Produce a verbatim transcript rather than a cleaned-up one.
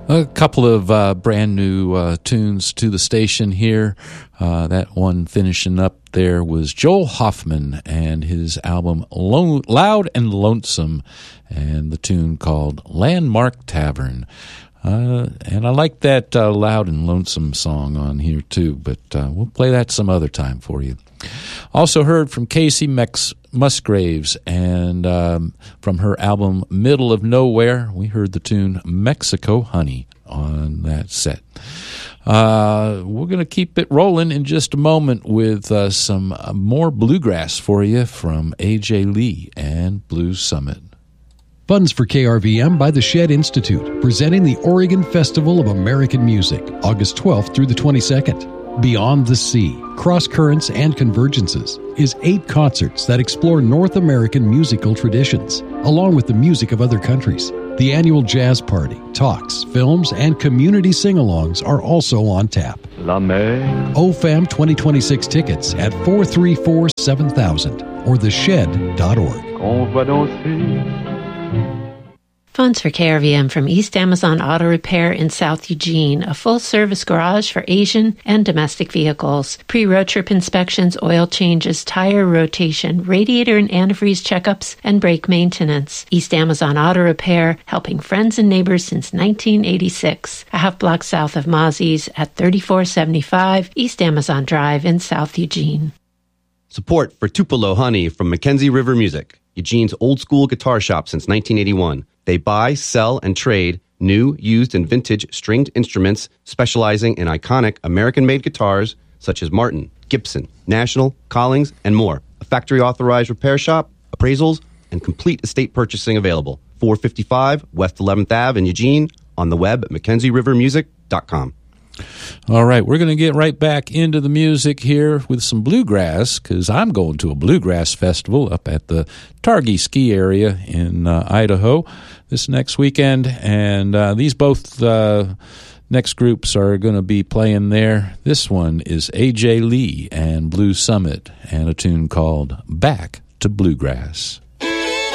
A couple of uh, brand new uh, tunes to the station here. Uh, that one finishing up there was Joel Hoffman and his album Lone, Loud and Lonesome, and the tune called Landmark Tavern. Uh, and I like that uh, Loud and Lonesome song on here too, but uh, we'll play that some other time for you. Also heard from Casey Mex- Musgraves, and um, from her album Middle of Nowhere, we heard the tune Mexico Honey on that set. Uh, we're going to keep it rolling in just a moment with uh, some uh, more bluegrass for you from A J Lee and Blues Summit. Funds for K R V M by the Shed Institute, presenting the Oregon Festival of American Music, August twelfth through the twenty-second. Beyond the Sea, Cross Currents and Convergences is eight concerts that explore North American musical traditions, along with the music of other countries. The annual jazz party, talks, films, and community sing-alongs are also on tap. La mer. O F A M twenty twenty-six tickets at four three four, seven thousand or the shed dot org. On va danser. Funds for K R V M from East Amazon Auto Repair in South Eugene, a full-service garage for Asian and domestic vehicles. Pre-road trip inspections, oil changes, tire rotation, radiator and antifreeze checkups, and brake maintenance. East Amazon Auto Repair, helping friends and neighbors since nineteen eighty-six. A half block south of Mozzie's at thirty-four seventy-five East Amazon Drive in South Eugene. Support for Tupelo Honey from Mackenzie River Music, Eugene's old-school guitar shop since nineteen eighty-one. They buy, sell, and trade new, used, and vintage stringed instruments specializing in iconic American-made guitars such as Martin, Gibson, National, Collings, and more. A factory-authorized repair shop, appraisals, and complete estate purchasing available. four fifty-five West eleventh Avenue in Eugene, on the web at mackenzie river music dot com. All right, we're going to get right back into the music here with some bluegrass, because I'm going to a bluegrass festival up at the Targhee ski area in uh, Idaho this next weekend, and uh, these both uh, next groups are going to be playing there. This one is A J Lee and Blues Summit, and a tune called Back to Bluegrass.